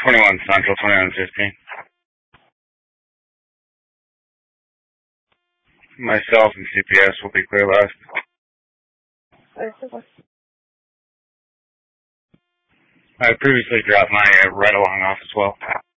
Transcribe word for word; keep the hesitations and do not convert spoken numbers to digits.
twenty-one Central, twenty-one fifteen. Myself and C P S will be clear last. I previously dropped my uh, ride along off as well.